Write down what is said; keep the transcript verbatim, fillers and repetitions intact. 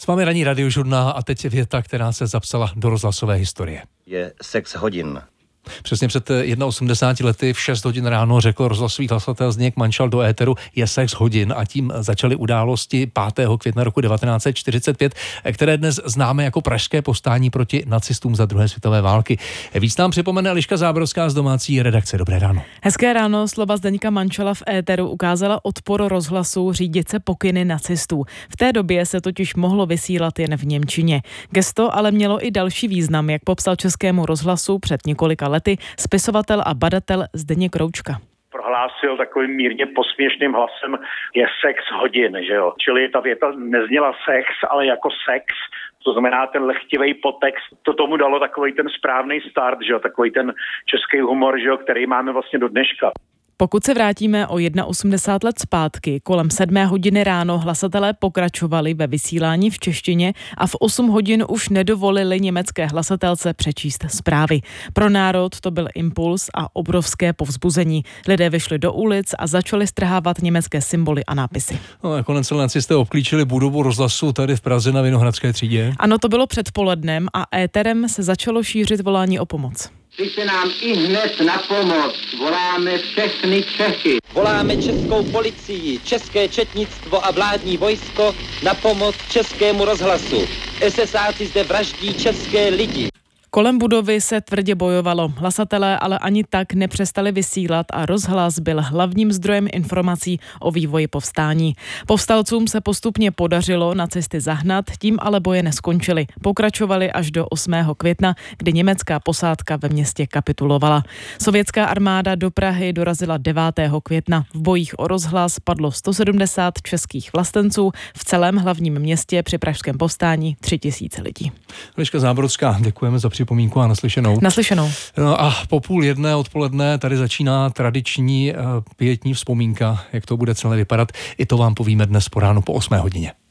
S vámi ranní Radiožurnál a teď je věta, která se zapsala do rozhlasové historie. Je sex hodin. Přesně před osmdesáti lety v šest hodin ráno řekl rozhlasový hlasatel Zdeněk Mančal do éteru je sex hodin a tím začaly události pátého května roku devatenáct set čtyřicet pět, které dnes známe jako pražské povstání proti nacistům za druhé světové války. Víc nám připomene Eliška Záborská z domácí redakce. Dobré ráno. Hezké ráno, slova Zdeňka Mančala v éteru ukázala odpor rozhlasu řídit se pokyny nacistů. V té době se totiž mohlo vysílat jen v němčině. Gesto ale mělo i další význam, jak popsal Českému rozhlasu před několika lety spisovatel a badatel Zdeněk Roučka. Prohlásil takovým mírně posměšným hlasem je sex hodin, že jo. Čili ta věta nezněla sex, ale jako sex. To znamená ten lehtivý podtext, to tomu dalo takový ten správný start, že jo, takový ten český humor, že jo, který máme vlastně do dneška. Pokud se vrátíme o osmdesát jedna let zpátky, kolem sedmé hodiny ráno hlasatelé pokračovali ve vysílání v češtině a v osm hodin už nedovolili německé hlasatelce přečíst zprávy. Pro národ to byl impuls a obrovské povzbuzení. Lidé vyšli do ulic a začali strhávat německé symboly a nápisy. No, nakonec nacisté obklíčili budovu rozhlasu tady v Praze na Vinohradské třídě. Ano, to bylo předpolednem a éterem se začalo šířit volání o pomoc. Přijďte nám i hned na pomoc, voláme všechny Čechy. Voláme českou policii, české četnictvo a vládní vojsko na pomoc českému rozhlasu. esesáci zde vraždí české lidi. Kolem budovy se tvrdě bojovalo. Hlasatelé ale ani tak nepřestali vysílat a rozhlas byl hlavním zdrojem informací o vývoji povstání. Povstalcům se postupně podařilo nacisty zahnat, tím ale boje neskončily. Pokračovali až do osmého května, kdy německá posádka ve městě kapitulovala. Sovětská armáda do Prahy dorazila devátého května. V bojích o rozhlas padlo sto sedmdesát českých vlastenců, v celém hlavním městě při pražském povstání tři tisíce lidí. Eliška Záborská, děkujeme za připomínku a naslyšenou. Naslyšenou. No a po půl jedné odpoledne tady začíná tradiční uh, pětní vzpomínka, jak to bude celé vypadat. I to vám povíme dnes po ránu po osmé hodině.